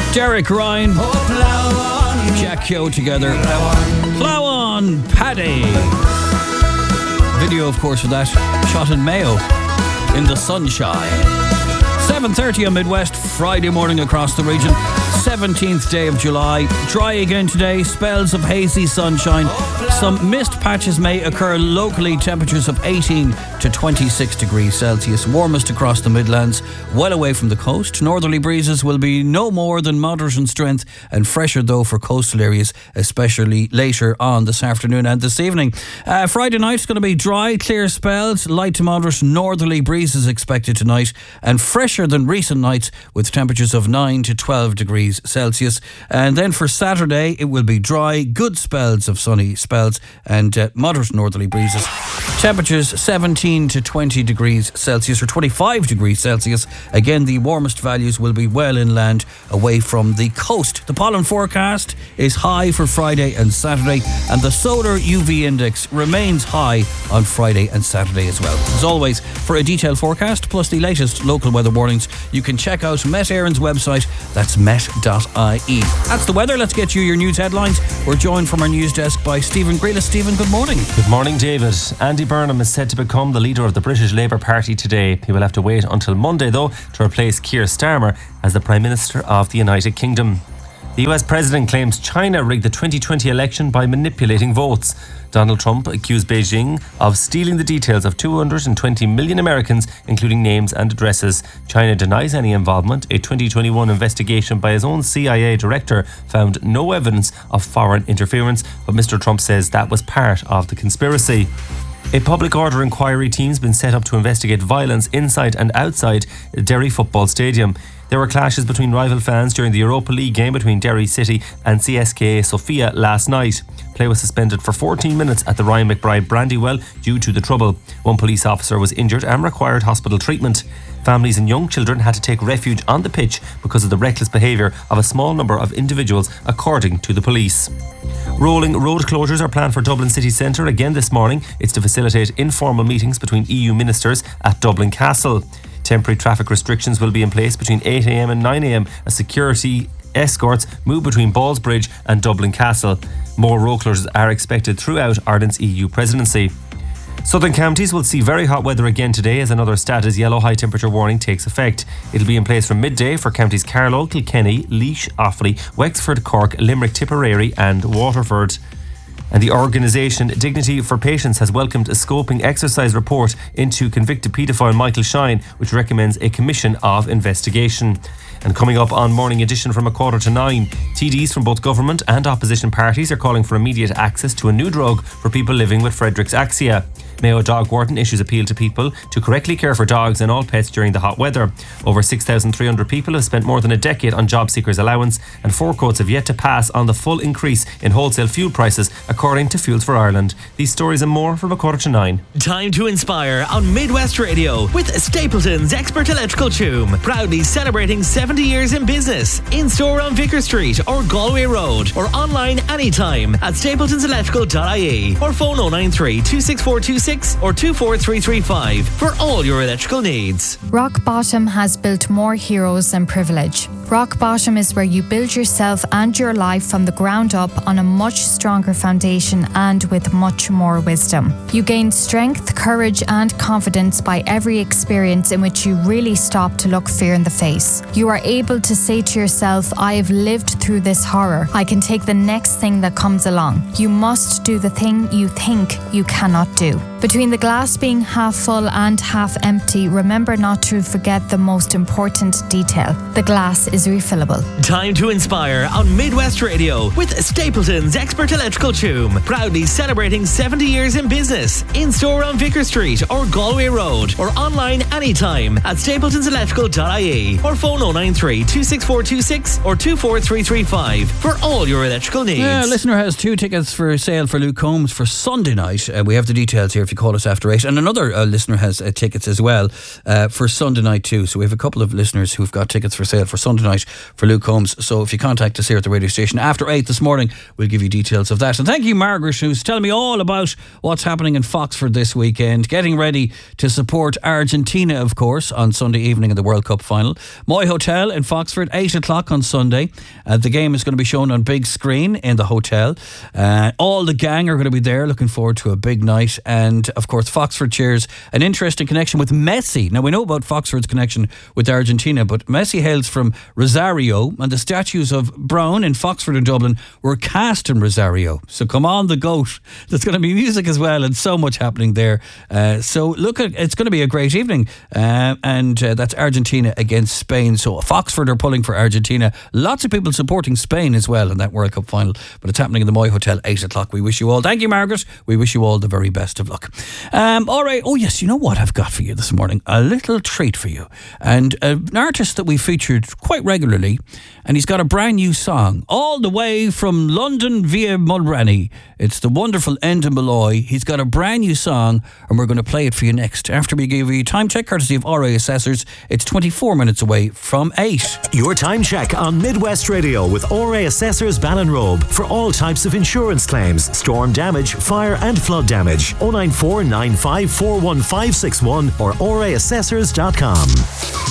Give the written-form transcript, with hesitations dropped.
Derek Ryan, Jack Keogh together. Plough on, Paddy. Video, of course, for that shot in Mayo in the sunshine. 7:30 on Midwest, Friday morning across the region. 17th day of July. Dry again today, spells of hazy sunshine. Some mist patches may occur locally, temperatures of 18 to 26 degrees Celsius. Warmest across the Midlands, well away from the coast. Northerly breezes will be no more than moderate in strength and fresher though for coastal areas, especially later on this afternoon and this evening. Friday night is going to be dry, clear spells, light to moderate northerly breezes expected tonight and fresher than recent nights with temperatures of 9 to 12 degrees Celsius. And then for Saturday it will be dry, good spells of sunny spells and moderate northerly breezes. Temperatures 17 to 20 degrees Celsius or 25 degrees Celsius. Again, the warmest values will be well inland away from the coast. The pollen forecast is high for Friday and Saturday, and the solar UV index remains high on Friday and Saturday as well. As always, for a detailed forecast plus the latest local weather warnings, you can check out Met Éireann's website. That's met.ie. That's the weather. Let's get you your news headlines. We're joined from our news desk by Stephen Grealis. Stephen, good morning. Good morning, David. Andy Burnham is set to become the leader of the British Labour Party today. He will have to wait until Monday, though, to replace Keir Starmer as the Prime Minister of the United Kingdom. The US President claims China rigged the 2020 election by manipulating votes. Donald Trump accused Beijing of stealing the details of 220 million Americans, including names and addresses. China denies any involvement. A 2021 investigation by his own CIA director found no evidence of foreign interference, but Mr. Trump says that was part of the conspiracy. A public order inquiry team's been set up to investigate violence inside and outside Derry Football Stadium. There were clashes between rival fans during the Europa League game between Derry City and CSKA Sofia last night. Play was suspended for 14 minutes at the Ryan McBride Brandywell due to the trouble. One police officer was injured and required hospital treatment. Families and young children had to take refuge on the pitch because of the reckless behaviour of a small number of individuals, according to the police. Rolling road closures are planned for Dublin city centre again this morning. It's to facilitate informal meetings between EU ministers at Dublin Castle. Temporary traffic restrictions will be in place between 8 a.m. and 9 a.m. as security escorts move between Ballsbridge and Dublin Castle. More road closures are expected throughout Ireland's EU presidency. Southern counties will see very hot weather again today as another status yellow high temperature warning takes effect. It'll be in place from midday for counties Carlow, Kilkenny, Laois, Offaly, Wexford, Cork, Limerick, Tipperary and Waterford. And the organisation Dignity for Patients has welcomed a scoping exercise report into convicted paedophile Michael Shine, which recommends a commission of investigation. And coming up on Morning Edition from 8:45, TDs from both government and opposition parties are calling for immediate access to a new drug for people living with Friedreich's Axia. Mayo Dog Warden issues appeal to people to correctly care for dogs and all pets during the hot weather. Over 6,300 people have spent more than a decade on job seekers allowance, and four courts have yet to pass on the full increase in wholesale fuel prices, according to Fuels for Ireland. These stories and more from 8:45. Time to inspire on Midwest Radio with Stapleton's Expert Electrical Choom, proudly celebrating 70 years in business. In store on Vicar Street or Galway Road, or online anytime at stapletonselectrical.ie, or phone 093 26426 or 24335 for all your electrical needs. Rock Bottom has built more heroes than privilege. Rock Bottom is where you build yourself and your life from the ground up on a much stronger foundation and with much more wisdom. You gain strength, courage and confidence by every experience in which you really stop to look fear in the face. You are able to say to yourself, I have lived through this horror. I can take the next thing that comes along. You must do the thing you think you cannot do. Between the glass being half full and half empty, remember not to forget the most important detail. The glass is refillable. Time to inspire on Midwest Radio with Stapleton's Expert Electrical Choom, proudly celebrating 70 years in business. In store on Vicar Street or Galway Road, or online anytime at stapletonselectrical.ie, or phone 093 26426 or 24335 for all your electrical needs. A listener has 2 tickets for sale for Luke Combs for Sunday night. We have the details here if you call us after 8. And another listener has tickets as well for Sunday night too. So we have a couple of listeners who've got tickets for sale for Sunday night for Luke Combs. So if you contact us here at the radio station after 8 this morning, we'll give you details of that. And thank you you, Margaret, who's telling me all about what's happening in Foxford this weekend, getting ready to support Argentina, of course, on Sunday evening in the World Cup final. Moy Hotel in Foxford, 8 o'clock on Sunday. The game is going to be shown on big screen in the hotel. All the gang are going to be there, looking forward to a big night. And, of course, Foxford shares an interesting connection with Messi. Now, we know about Foxford's connection with Argentina, but Messi hails from Rosario, and the statues of Brown in Foxford and Dublin were cast in Rosario. So come on, the goat. There's going to be music as well and so much happening there. So look, it's going to be a great evening. And that's Argentina against Spain. So Foxford are pulling for Argentina. Lots of people supporting Spain as well in that World Cup final. But it's happening in the Moy Hotel, 8 o'clock. We wish you all, thank you, Margaret. We wish you all the very best of luck. All right. Oh, yes. You know what I've got for you this morning? A little treat for you. And an artist that we featured quite regularly. And he's got a brand new song all the way from London via Mulrenny. It's the wonderful Enda Malloy. He's got a brand new song and we're going to play it for you next. After we give you time check courtesy of RA Assessors, it's 24 minutes away from 8. Your time check on Midwest Radio with RA Assessors Ballinrobe for all types of insurance claims, storm damage, fire and flood damage. 094 95 41561 or raassessors.com.